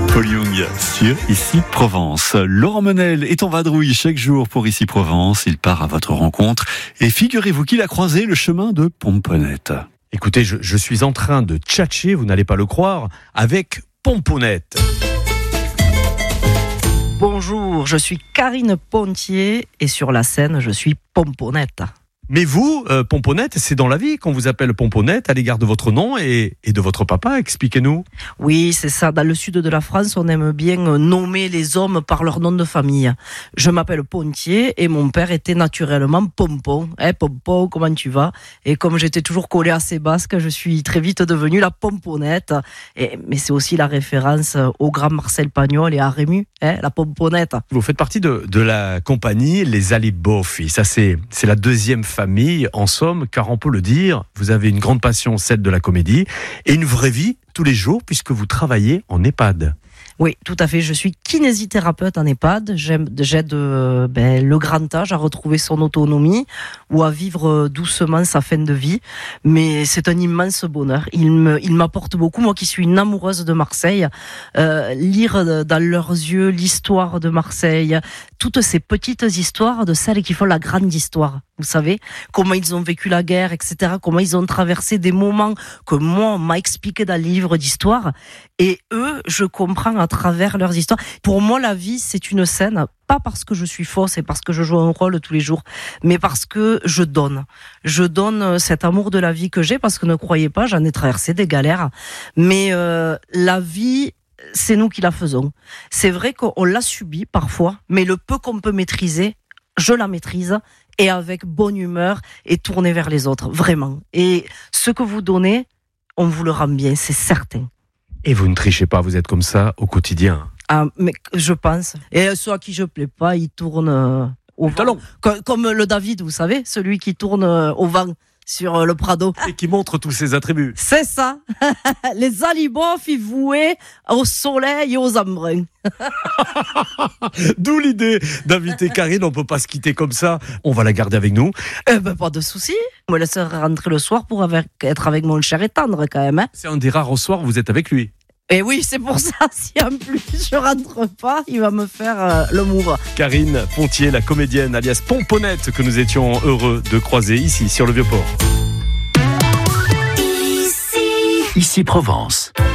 Paul Young sur Ici Provence. Laurent Menel est en vadrouille chaque jour pour Ici Provence. Il part à votre rencontre et figurez-vous qu'il a croisé le chemin de Pomponette. Écoutez, je suis en train de tchatcher, vous n'allez pas le croire, avec Pomponette. Bonjour, je suis Karine Pontier et sur la scène, je suis Pomponette. Mais vous, Pomponette, c'est dans la vie qu'on vous appelle Pomponette à l'égard de votre nom et de votre papa, expliquez-nous. Oui, c'est ça. Dans le sud de la France, on aime bien nommer les hommes par leur nom de famille. Je m'appelle Pontier et mon père était naturellement Pompon. Pompon, comment tu vas ? Et comme j'étais toujours collée à ces basques, je suis très vite devenue la Pomponette. Mais c'est aussi la référence au grand Marcel Pagnol et à Rému, la Pomponette. Vous faites partie de la compagnie Les Alliboffi. Ça, c'est la deuxième famille, en somme, car on peut le dire, vous avez une grande passion, celle de la comédie, et une vraie vie tous les jours, puisque vous travaillez en EHPAD. Oui, tout à fait. Je suis kinésithérapeute en EHPAD. J'aide le grand âge à retrouver son autonomie ou à vivre doucement sa fin de vie. Mais c'est un immense bonheur. Il m'apporte beaucoup. Moi qui suis une amoureuse de Marseille, lire dans leurs yeux l'histoire de Marseille, toutes ces petites histoires de celles qui font la grande histoire. Vous savez, comment ils ont vécu la guerre, etc. Comment ils ont traversé des moments que moi, on m'a expliqué dans les livres d'histoire. Et eux, je comprends à travers leurs histoires. Pour moi, la vie, c'est une scène, pas parce que je suis fausse et parce que je joue un rôle tous les jours, mais parce que je donne. Je donne cet amour de la vie que j'ai, parce que ne croyez pas, j'en ai traversé des galères. Mais la vie, c'est nous qui la faisons. C'est vrai qu'on l'a subie parfois, mais le peu qu'on peut maîtriser, je la maîtrise, et avec bonne humeur et tournée vers les autres, vraiment. Et ce que vous donnez, on vous le rend bien, c'est certain. Et vous ne trichez pas, vous êtes comme ça au quotidien. Ah, mais je pense. Et ceux à qui je plais pas, ils tournent au vent. Comme le David, vous savez, celui qui tourne au vent sur le Prado. Et qui montre tous ses attributs. C'est ça. Les Alliboffi voués au soleil et aux embruns. D'où l'idée d'inviter Karine, on ne peut pas se quitter comme ça. On va la garder avec nous. Pas de souci. Je me laisserai rentrer le soir pour être avec mon cher et tendre quand même. C'est un des rares soirs où vous êtes avec lui. Et oui, c'est pour ça, si en plus je rentre pas, il va me faire le move. Karine Pontier, la comédienne alias Pomponette, que nous étions heureux de croiser ici sur le Vieux-Port. Ici Provence.